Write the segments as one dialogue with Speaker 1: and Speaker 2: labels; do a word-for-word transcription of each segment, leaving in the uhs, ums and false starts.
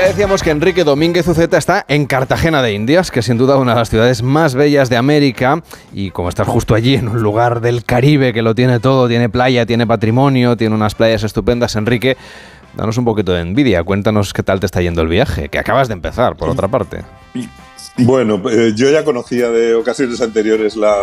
Speaker 1: decíamos que Enrique Domínguez Uceta está en Cartagena de Indias, que es sin duda una de las ciudades más bellas de América, y como estás justo allí en un lugar del Caribe que lo tiene todo, tiene playa, tiene patrimonio, tiene unas playas estupendas, Enrique, danos un poquito de envidia, cuéntanos qué tal te está yendo el viaje, que acabas de empezar, por otra parte.
Speaker 2: Bueno, eh, yo ya conocía de ocasiones anteriores la...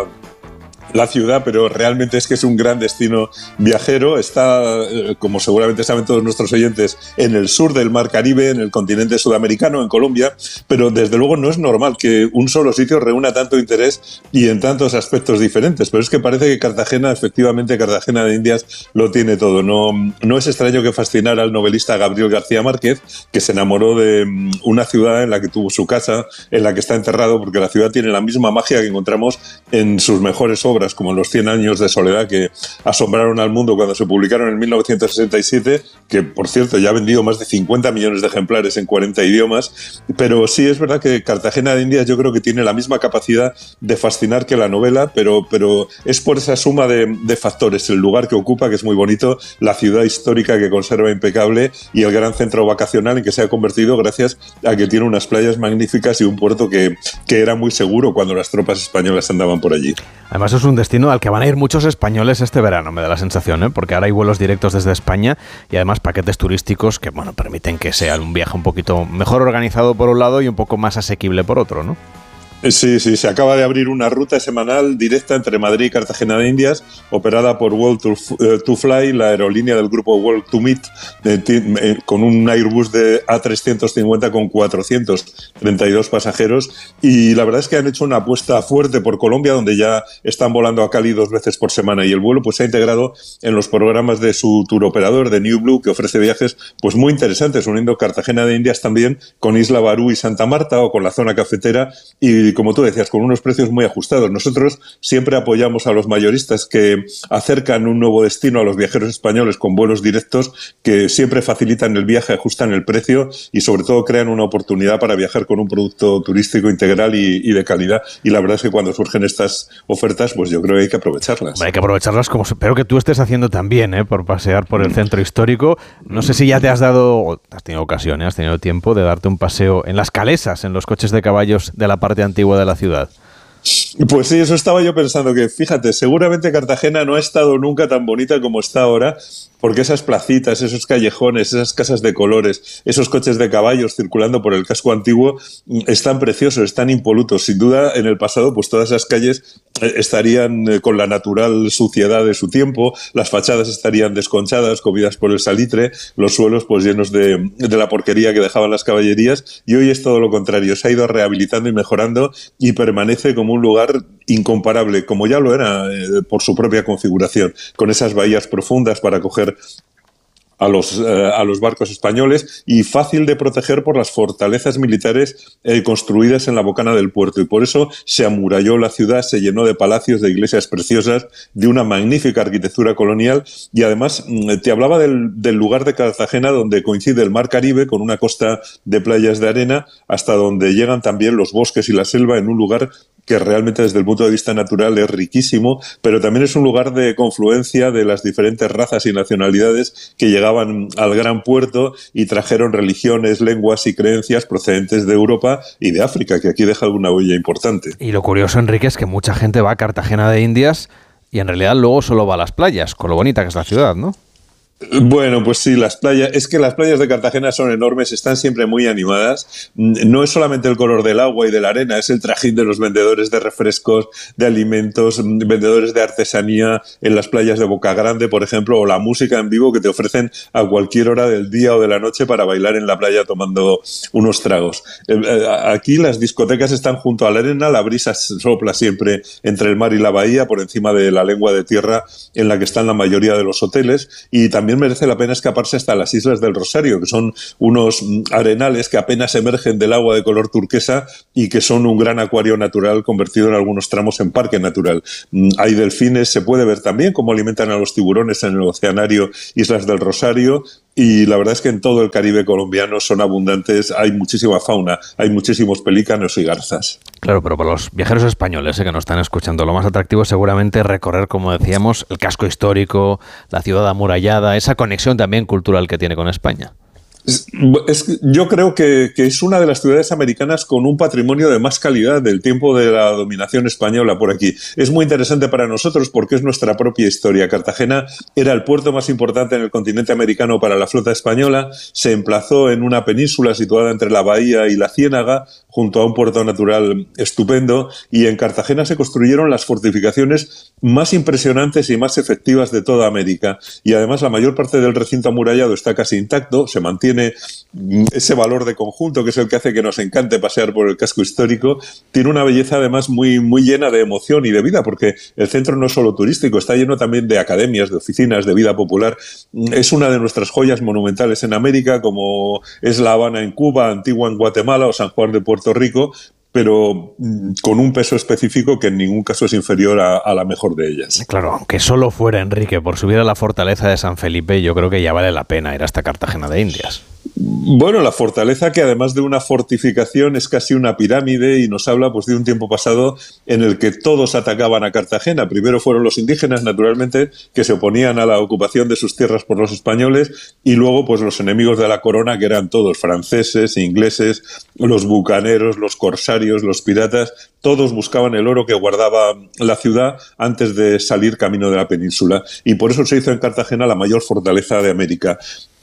Speaker 2: la ciudad, pero realmente es que es un gran destino viajero. Está, como seguramente saben todos nuestros oyentes, en el sur del Mar Caribe, en el continente sudamericano, en Colombia, pero desde luego no es normal que un solo sitio reúna tanto interés y en tantos aspectos diferentes, pero es que parece que Cartagena, efectivamente Cartagena de Indias lo tiene todo. No, no es extraño que fascinara al novelista Gabriel García Márquez, que se enamoró de una ciudad en la que tuvo su casa, en la que está enterrado, porque la ciudad tiene la misma magia que encontramos en sus mejores obras, como Los cien años de soledad, que asombraron al mundo cuando se publicaron en mil novecientos sesenta y siete, que por cierto ya ha vendido más de cincuenta millones de ejemplares en cuarenta idiomas. Pero sí es verdad que Cartagena de Indias yo creo que tiene la misma capacidad de fascinar que la novela, pero, pero es por esa suma de, de factores: el lugar que ocupa, que es muy bonito, la ciudad histórica que conserva impecable y el gran centro vacacional en que se ha convertido gracias a que tiene unas playas magníficas y un puerto que, que era muy seguro cuando las tropas españolas andaban por allí.
Speaker 1: Además es un destino al que van a ir muchos españoles este verano, me da la sensación, ¿eh? Porque ahora hay vuelos directos desde España y además paquetes turísticos que, bueno, permiten que sea un viaje un poquito mejor organizado por un lado y un poco más asequible por otro, ¿no?
Speaker 2: Sí, sí, se acaba de abrir una ruta semanal directa entre Madrid y Cartagena de Indias, operada por World to, uh, to Fly, la aerolínea del grupo World to Meet, eh, t- eh, con un Airbus de A trescientos cincuenta con cuatrocientos treinta y dos pasajeros. Y la verdad es que han hecho una apuesta fuerte por Colombia, donde ya están volando a Cali dos veces por semana. Y el vuelo pues se ha integrado en los programas de su tour operador, de New Blue, que ofrece viajes pues muy interesantes, uniendo Cartagena de Indias también con Isla Barú y Santa Marta, o con la zona cafetera, y como tú decías, con unos precios muy ajustados. Nosotros siempre apoyamos a los mayoristas que acercan un nuevo destino a los viajeros españoles con vuelos directos que siempre facilitan el viaje, ajustan el precio y sobre todo crean una oportunidad para viajar con un producto turístico integral y, y de calidad. Y la verdad es que cuando surgen estas ofertas, pues yo creo que hay que aprovecharlas.
Speaker 1: Hay que aprovecharlas, como espero que tú estés haciendo también, ¿eh? Por pasear por el centro histórico. No sé si ya te has dado, has tenido ocasión, ¿eh? Has tenido tiempo de darte un paseo en las calesas, en los coches de caballos de la parte antigua de la ciudad.
Speaker 2: Pues sí, eso estaba yo pensando, que fíjate, seguramente Cartagena no ha estado nunca tan bonita como está ahora, porque esas placitas, esos callejones, esas casas de colores, esos coches de caballos circulando por el casco antiguo están preciosos, están impolutos. Sin duda, en el pasado, pues todas esas calles estarían con la natural suciedad de su tiempo, las fachadas estarían desconchadas, comidas por el salitre, los suelos pues llenos de, de la porquería que dejaban las caballerías, y hoy es todo lo contrario, se ha ido rehabilitando y mejorando y permanece como un lugar incomparable, como ya lo era eh, por su propia configuración, con esas bahías profundas para acoger a los, eh, a los barcos españoles, y fácil de proteger por las fortalezas militares eh, construidas en la bocana del puerto, y por eso se amuralló la ciudad, se llenó de palacios, de iglesias preciosas, de una magnífica arquitectura colonial. Y además te hablaba del, del lugar de Cartagena donde coincide el Mar Caribe con una costa de playas de arena, hasta donde llegan también los bosques y la selva, en un lugar que realmente desde el punto de vista natural es riquísimo, pero también es un lugar de confluencia de las diferentes razas y nacionalidades que llegaban al gran puerto y trajeron religiones, lenguas y creencias procedentes de Europa y de África, que aquí deja alguna huella importante.
Speaker 1: Y lo curioso, Enrique, es que mucha gente va a Cartagena de Indias y en realidad luego solo va a las playas, con lo bonita que es la ciudad, ¿no?
Speaker 2: Bueno, pues sí, las playas, es que las playas de Cartagena son enormes, están siempre muy animadas. No es solamente el color del agua y de la arena, es el trajín de los vendedores de refrescos, de alimentos, vendedores de artesanía en las playas de Boca Grande, por ejemplo, o la música en vivo que te ofrecen a cualquier hora del día o de la noche para bailar en la playa tomando unos tragos. Aquí las discotecas están junto a la arena, la brisa sopla siempre entre el mar y la bahía, por encima de la lengua de tierra en la que están la mayoría de los hoteles, y también merece la pena escaparse hasta las Islas del Rosario, que son unos arenales que apenas emergen del agua de color turquesa y que son un gran acuario natural convertido en algunos tramos en parque natural. Hay delfines, se puede ver también cómo alimentan a los tiburones en el oceanario Islas del Rosario, y la verdad es que en todo el Caribe colombiano son abundantes, hay muchísima fauna, hay muchísimos pelícanos y garzas.
Speaker 1: Claro, pero para los viajeros españoles eh, que nos están escuchando, lo más atractivo es seguramente recorrer, como decíamos, el casco histórico, la ciudad amurallada, esa conexión también cultural que tiene con España.
Speaker 2: Es, es, yo creo que, que es una de las ciudades americanas con un patrimonio de más calidad del tiempo de la dominación española por aquí. Es muy interesante para nosotros porque es nuestra propia historia. Cartagena era el puerto más importante en el continente americano para la flota española. Se emplazó en una península situada entre la bahía y la ciénaga, junto a un puerto natural estupendo, y en Cartagena se construyeron las fortificaciones más impresionantes y más efectivas de toda América. Y además la mayor parte del recinto amurallado está casi intacto, se mantiene ese valor de conjunto que es el que hace que nos encante pasear por el casco histórico. Tiene una belleza además muy, muy llena de emoción y de vida, porque el centro no es solo turístico, está lleno también de academias, de oficinas, de vida popular. Es una de nuestras joyas monumentales en América, como es La Habana en Cuba, Antigua en Guatemala o San Juan de Puerto Rico, pero con un peso específico que en ningún caso es inferior a, a la mejor de ellas.
Speaker 1: Claro, aunque solo fuera, Enrique, por subir a la fortaleza de San Felipe, yo creo que ya vale la pena ir hasta Cartagena de Indias.
Speaker 2: Bueno, la fortaleza, que además de una fortificación es casi una pirámide, y nos habla pues de un tiempo pasado en el que todos atacaban a Cartagena. Primero fueron los indígenas, naturalmente, que se oponían a la ocupación de sus tierras por los españoles, y luego pues los enemigos de la corona, que eran todos franceses, ingleses, los bucaneros, los corsarios, los piratas. Todos buscaban el oro que guardaba la ciudad antes de salir camino de la península, y por eso se hizo en Cartagena la mayor fortaleza de América.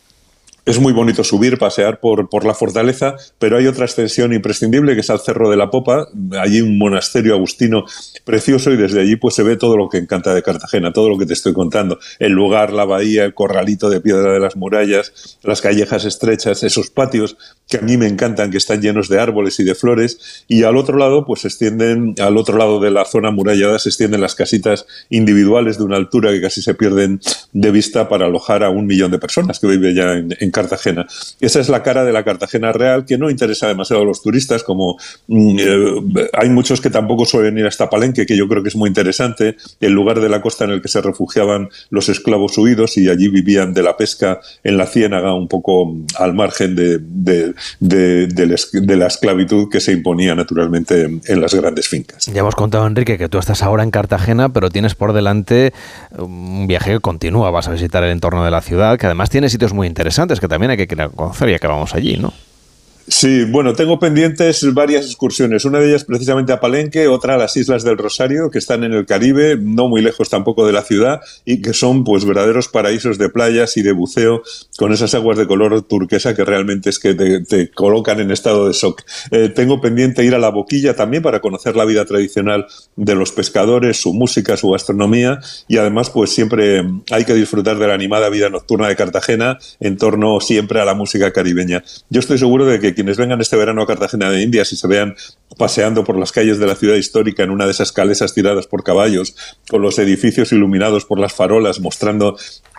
Speaker 2: Es muy bonito subir, pasear por, por la fortaleza, pero hay otra extensión imprescindible, que es al Cerro de la Popa. Allí un monasterio agustino precioso, y desde allí pues se ve todo lo que encanta de Cartagena, todo lo que te estoy contando. El lugar, la bahía, el corralito de piedra de las murallas, las callejas estrechas, esos patios que a mí me encantan, que están llenos de árboles y de flores. Y al otro lado, pues se extienden, al otro lado de la zona amurallada, se extienden las casitas individuales de una altura que casi se pierden de vista, para alojar a un millón de personas que viven ya en, en Cartagena. Esa es la cara de la Cartagena real, que no interesa demasiado a los turistas, como eh, hay muchos que tampoco suelen ir hasta Palenque, que yo creo que es muy interesante, el lugar de la costa en el que se refugiaban los esclavos huidos, y allí vivían de la pesca en la ciénaga, un poco al margen de, de, de, de, la, de la esclavitud que se imponía naturalmente en, en las grandes fincas.
Speaker 1: Ya hemos contado, Enrique, que tú estás ahora en Cartagena, pero tienes por delante un viaje que continúa. Vas a visitar el entorno de la ciudad, que además tiene sitios muy interesantes que también hay que conocer, ya que vamos allí, ¿no?
Speaker 2: Sí, bueno, tengo pendientes varias excursiones. Una de ellas precisamente a Palenque, otra a las Islas del Rosario, que están en el Caribe, no muy lejos tampoco de la ciudad, y que son pues verdaderos paraísos de playas y de buceo, con esas aguas de color turquesa que realmente es que te, te colocan en estado de shock. Eh, tengo pendiente ir a La Boquilla también, para conocer la vida tradicional de los pescadores, su música, su gastronomía, y además pues siempre hay que disfrutar de la animada vida nocturna de Cartagena, en torno siempre a la música caribeña. Yo estoy seguro de que quienes vengan este verano a Cartagena de Indias y se vean paseando por las calles de la ciudad histórica en una de esas calesas tiradas por caballos, con los edificios iluminados por las farolas, mostrando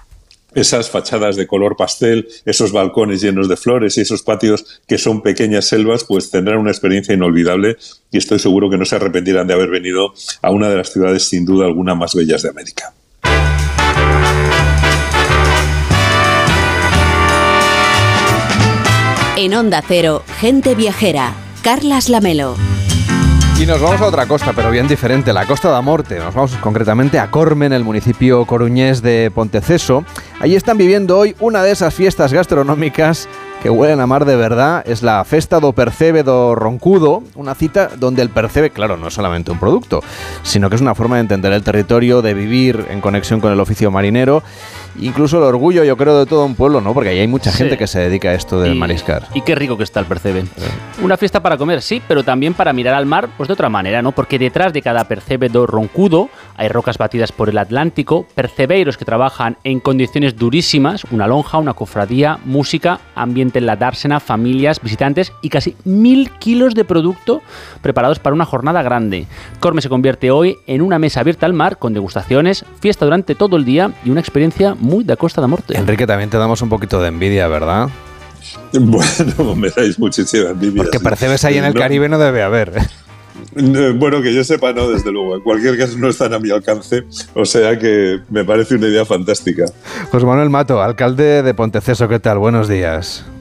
Speaker 2: esas fachadas de color pastel, esos balcones llenos de flores y esos patios que son pequeñas selvas, pues tendrán una experiencia inolvidable, y estoy seguro que no se arrepentirán de haber venido a una de las ciudades sin duda alguna más bellas de América.
Speaker 3: En Onda Cero, Gente Viajera, Carlas Lamelo.
Speaker 1: Y nos vamos a otra costa, pero bien diferente, la Costa da Morte. Nos vamos concretamente a Cormen, el municipio coruñés de Ponteceso. Allí están viviendo hoy una de esas fiestas gastronómicas que huelen a mar de verdad. Es la Festa do Percebe do Roncudo, una cita donde el percebe, claro, no es solamente un producto, sino que es una forma de entender el territorio, de vivir en conexión con el oficio marinero, incluso el orgullo, yo creo, de todo un pueblo, ¿no? Porque ahí hay mucha gente sí. que se dedica a esto del y, mariscar.
Speaker 4: Y qué rico que está el percebe. Sí. Una fiesta para comer, sí, pero también para mirar al mar, pues de otra manera, ¿no? Porque detrás de cada percebe do Roncudo hay rocas batidas por el Atlántico, percebeiros que trabajan en condiciones durísimas, una lonja, una cofradía, música, ambiente en la dársena, familias, visitantes y casi mil kilos de producto preparados para una jornada grande. Corme se convierte hoy en una mesa abierta al mar con degustaciones, fiesta durante todo el día y una experiencia muy de Costa da Morte.
Speaker 1: Enrique, también te damos un poquito de envidia, ¿verdad?
Speaker 2: Bueno, me dais muchísima envidia.
Speaker 1: Porque percebes ahí en el no, Caribe no debe haber.
Speaker 2: Bueno, que yo sepa, no, desde luego. En cualquier caso no están a mi alcance, o sea que me parece una idea fantástica.
Speaker 1: José Manuel Mato, alcalde de Ponteceso, ¿qué tal? Buenos días.